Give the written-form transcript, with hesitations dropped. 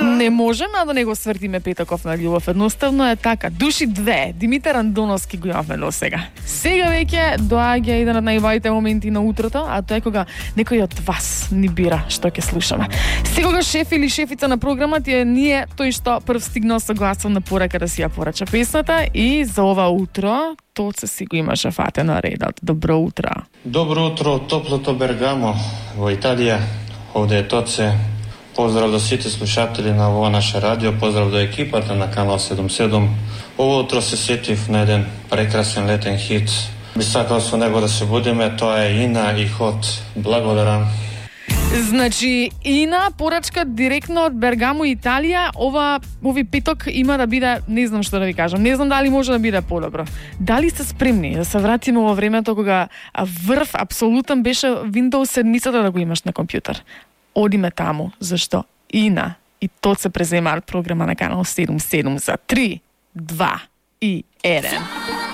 Не можеме да не го свртиме петоков на љубов. Едноставно е така. Души две. Димитар Андоновски го имавме до сега. Сега веќе доаѓа еден од најважните моменти на утрото, а тоа е кога некој од вас ни бира што ќе слушаме. Секогаш шеф или шефица на програмот е ние тој што прв стигнал со гласовна порака да си ја порача песната и за ова утро Тоце си го има шафате на редот. Добро утро. Добро утро од топлото Бергамо во Италија. Овде е Тоце. Поздрав до сите слушатели на ова наше радио, поздрав до екипата на Канал 77. Ово утро се сетив на еден прекрасен летен хит. Би сакал со него да се будиме, тоа е Ина и Хот. Благодарам. Значи, Ина, порачка директно од Бергамо, Италија. Ови петок има да биде, не знам што да ви кажам, не знам дали може да биде подобро. Дали сте спремни да се вратиме во времето кога врв апсолутен беше Windows 7 да го имаш на компјутер? Одиме таму, зашто Ина и Тоце преземаат програма на Канал 77 за 3, 2 и 1.